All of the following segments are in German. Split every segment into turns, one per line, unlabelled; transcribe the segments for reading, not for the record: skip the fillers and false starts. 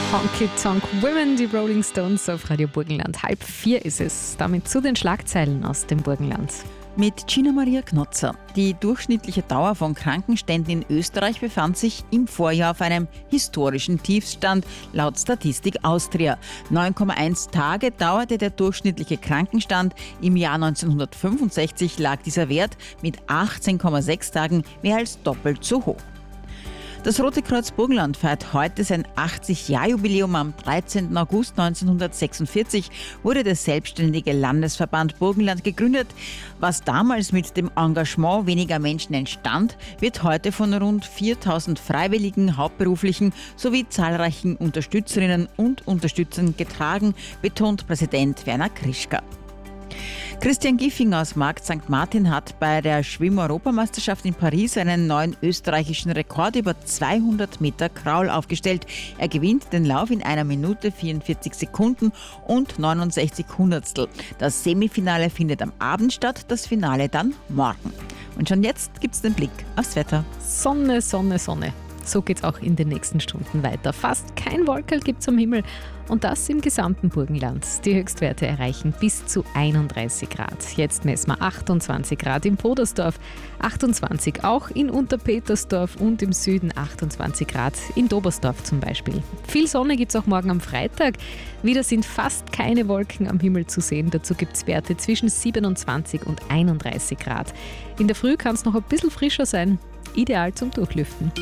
Honky Tonk Women, die Rolling Stones auf Radio Burgenland. 3:30 ist es. Damit zu den Schlagzeilen aus dem Burgenland.
Mit Gina Maria Knotzer. Die durchschnittliche Dauer von Krankenständen in Österreich befand sich im Vorjahr auf einem historischen Tiefstand, laut Statistik Austria. 9,1 Tage dauerte der durchschnittliche Krankenstand. Im Jahr 1965 lag dieser Wert mit 18,6 Tagen mehr als doppelt so hoch. Das Rote Kreuz Burgenland feiert heute sein 80-Jahr-Jubiläum. Am 13. August 1946 wurde der selbstständige Landesverband Burgenland gegründet. Was damals mit dem Engagement weniger Menschen entstand, wird heute von rund 4.000 Freiwilligen, Hauptberuflichen sowie zahlreichen Unterstützerinnen und Unterstützern getragen, betont Präsident Werner Krischka. Christian Giffing aus Markt St. Martin hat bei der Schwimm-Europameisterschaft in Paris einen neuen österreichischen Rekord über 200 Meter Kraul aufgestellt. Er gewinnt den Lauf in 1 Minute 44 Sekunden und 69 Hundertstel. Das Semifinale findet am Abend statt, das Finale dann morgen. Und schon jetzt gibt's den Blick aufs Wetter.
Sonne, Sonne, Sonne. So geht's auch in den nächsten Stunden weiter. Fast kein Wolkerl gibt's am Himmel. Und das im gesamten Burgenland. Die Höchstwerte erreichen bis zu 31 Grad. Jetzt messen wir 28 Grad in Podersdorf, 28 auch in Unterpetersdorf und im Süden 28 Grad in Dobersdorf zum Beispiel. Viel Sonne gibt es auch morgen am Freitag. Wieder sind fast keine Wolken am Himmel zu sehen. Dazu gibt es Werte zwischen 27 und 31 Grad. In der Früh kann es noch ein bisschen frischer sein. Ideal zum Durchlüften.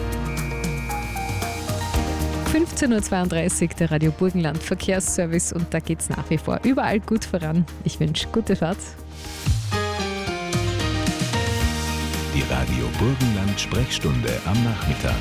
15.32 Uhr, der Radio Burgenland Verkehrsservice, und da geht es nach wie vor überall gut voran. Ich wünsche gute Fahrt.
Die Radio Burgenland Sprechstunde am Nachmittag.